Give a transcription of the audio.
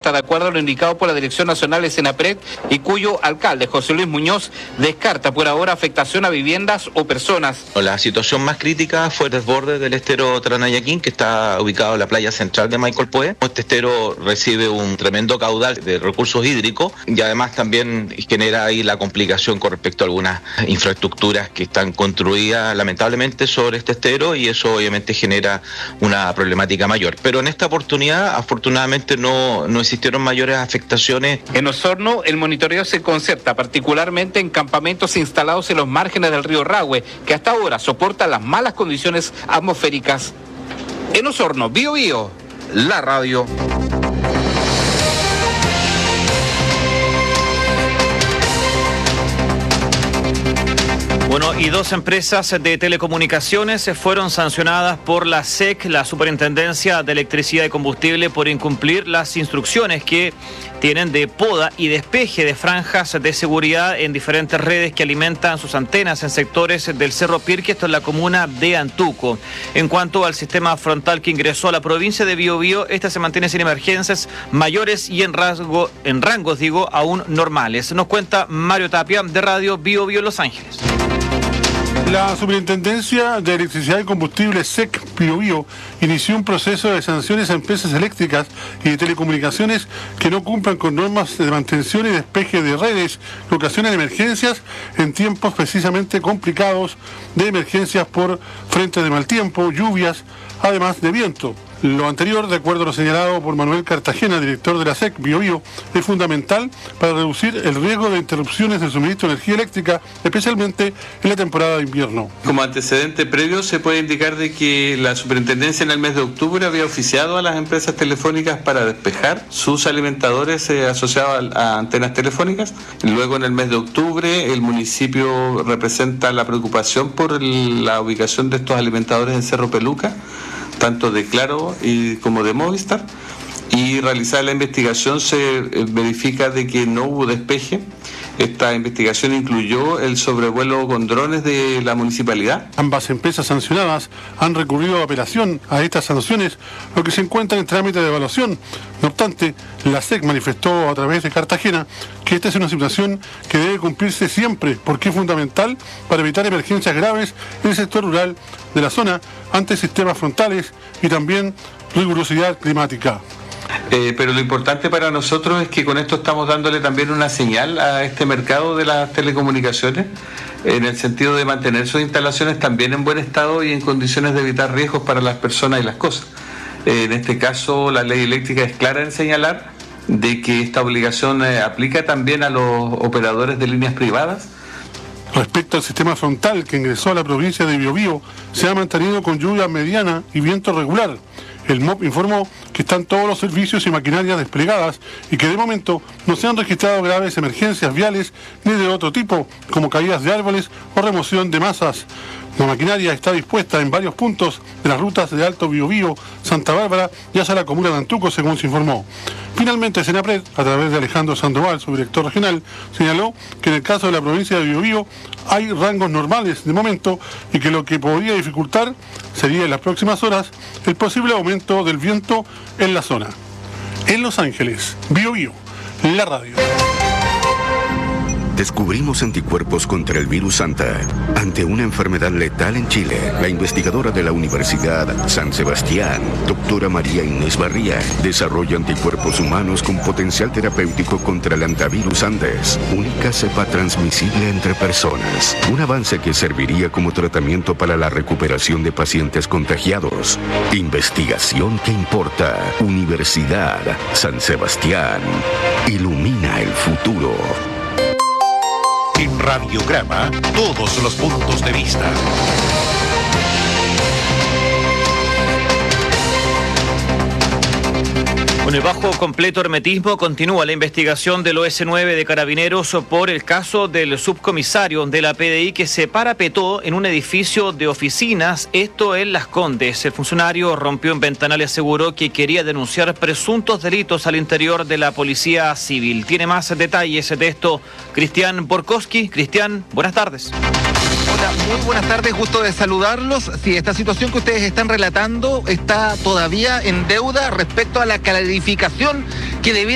corta, de acuerdo a lo indicado por la Dirección Nacional de Senapred, y cuyo alcalde, José Luis Muñoz, descarta por ahora afectación a viviendas o personas. La situación más crítica fue el desborde del estero Tranayaquín, que está ubicado en la playa central de Maicolpué. Este estero recibe un tremendo caudal de recursos hídricos y además también genera ahí la complicación con respecto a algunas infraestructuras que están construidas lamentablemente sobre este estero, y eso obviamente genera una problemática mayor. Pero en esta oportunidad afortunadamente no existieron mayores afectaciones. En Osorno el monitoreo se concerta particularmente en campamentos instalados en los márgenes del río Rahue, que hasta ahora soportan las malas condiciones atmosféricas. En Osorno, Bío Bío, la radio. Bueno, y 2 empresas de telecomunicaciones fueron sancionadas por la SEC, la Superintendencia de Electricidad y Combustible, por incumplir las instrucciones que tienen de poda y despeje de franjas de seguridad en diferentes redes que alimentan sus antenas en sectores del Cerro Pirque, esto en la comuna de Antuco. En cuanto al sistema frontal que ingresó a la provincia de Biobío, este se mantiene sin emergencias mayores y en rangos aún normales. Nos cuenta Mario Tapia de Radio Biobío Los Ángeles. La Superintendencia de Electricidad y Combustible SEC Biobío inició un proceso de sanciones a empresas eléctricas y de telecomunicaciones que no cumplan con normas de mantención y despeje de redes que ocasionan emergencias en tiempos precisamente complicados de emergencias por frentes de mal tiempo, lluvias, además de viento. Lo anterior, de acuerdo a lo señalado por Manuel Cartagena, director de la SEC Biobío, es fundamental para reducir el riesgo de interrupciones del suministro de energía eléctrica, especialmente en la temporada de invierno. Como antecedente previo se puede indicar de que la superintendencia en el mes de octubre había oficiado a las empresas telefónicas para despejar sus alimentadores asociados a antenas telefónicas. Luego, en el mes de octubre, el municipio representa la preocupación por la ubicación de estos alimentadores en Cerro Peluca, tanto de Claro como de Movistar, y realizada la investigación se verifica de que no hubo despeje. Esta investigación incluyó el sobrevuelo con drones de la municipalidad. Ambas empresas sancionadas han recurrido a apelación a estas sanciones, lo que se encuentra en trámite de evaluación. No obstante, la SEC manifestó a través de Cartagena que esta es una situación que debe cumplirse siempre, porque es fundamental para evitar emergencias graves en el sector rural de la zona ante sistemas frontales y también rigurosidad climática. Pero lo importante para nosotros es que con esto estamos dándole también una señal a este mercado de las telecomunicaciones, en el sentido de mantener sus instalaciones también en buen estado y en condiciones de evitar riesgos para las personas y las cosas. En este caso, la ley eléctrica es clara en señalar de que esta obligación aplica también a los operadores de líneas privadas. Respecto al sistema frontal que ingresó a la provincia de Biobío, se ha mantenido con lluvia mediana y viento regular. El MOP informó que están todos los servicios y maquinarias desplegadas y que de momento no se han registrado graves emergencias viales ni de otro tipo, como caídas de árboles o remoción de masas. La maquinaria está dispuesta en varios puntos de las rutas de Alto Biobío, Santa Bárbara y hacia la comuna de Antuco, según se informó. Finalmente, Senapred, a través de Alejandro Sandoval, su director regional, señaló que en el caso de la provincia de Biobío hay rangos normales de momento y que lo que podría dificultar sería en las próximas horas el posible aumento del viento en la zona. En Los Ángeles, Biobío, la radio. Descubrimos anticuerpos contra el virus Anta ante una enfermedad letal en Chile. La investigadora de la Universidad San Sebastián, doctora María Inés Barría, desarrolla anticuerpos humanos con potencial terapéutico contra el antivirus Andes, única cepa transmisible entre personas. Un avance que serviría como tratamiento para la recuperación de pacientes contagiados. Investigación que importa. Universidad San Sebastián. Ilumina el futuro. En Radiograma, todos los puntos de vista. Con el bajo completo hermetismo continúa la investigación del OS9 de Carabineros por el caso del subcomisario de la PDI que se parapetó en un edificio de oficinas, esto en Las Condes. El funcionario rompió un ventanal y aseguró que quería denunciar presuntos delitos al interior de la Policía Civil. Tiene más detalles de esto Cristian Borkowski. Cristian, buenas tardes. Hola, muy buenas tardes, gusto de saludarlos. Sí, esta situación que ustedes están relatando está todavía en deuda respecto a la clarificación que debiera